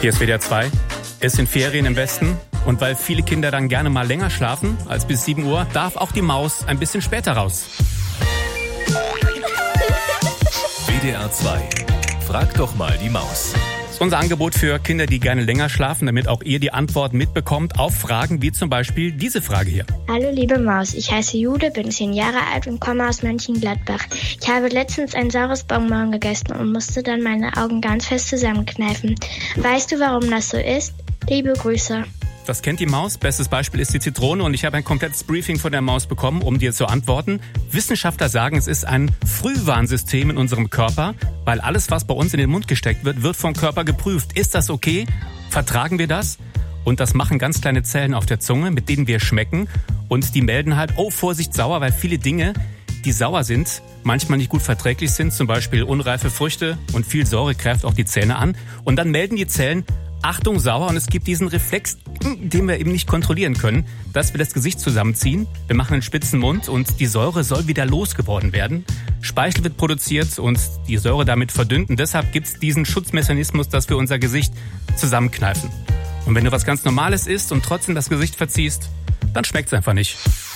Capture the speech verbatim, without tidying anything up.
Hier ist W D R zwei. Es sind Ferien im Westen. Und weil viele Kinder dann gerne mal länger schlafen als bis sieben Uhr, darf auch die Maus ein bisschen später raus. W D R zwei. Frag doch mal die Maus. Das ist unser Angebot für Kinder, die gerne länger schlafen, damit auch ihr die Antwort mitbekommt auf Fragen wie zum Beispiel diese Frage hier. Hallo liebe Maus, ich heiße Jude, bin zehn Jahre alt und komme aus Mönchengladbach. Ich habe letztens ein saures Bonbon gegessen und musste dann meine Augen ganz fest zusammenkneifen. Weißt du, warum das so ist? Liebe Grüße. Das kennt die Maus. Bestes Beispiel ist die Zitrone und ich habe ein komplettes Briefing von der Maus bekommen, um dir zu antworten. Wissenschaftler sagen, es ist ein Frühwarnsystem in unserem Körper, weil alles, was bei uns in den Mund gesteckt wird, wird vom Körper geprüft. Ist das okay? Vertragen wir das? Und das machen ganz kleine Zellen auf der Zunge, mit denen wir schmecken. Und die melden halt, oh Vorsicht, sauer, weil viele Dinge, die sauer sind, manchmal nicht gut verträglich sind. Zum Beispiel unreife Früchte und viel Säure greift auch die Zähne an. Und dann melden die Zellen, Achtung, sauer, und es gibt diesen Reflex, den wir eben nicht kontrollieren können, dass wir das Gesicht zusammenziehen. Wir machen einen spitzen Mund und die Säure soll wieder losgeworden werden. Speichel wird produziert und die Säure damit verdünnt. Und deshalb gibt es diesen Schutzmechanismus, dass wir unser Gesicht zusammenkneifen. Und wenn du was ganz Normales isst und trotzdem das Gesicht verziehst, dann schmeckt es einfach nicht.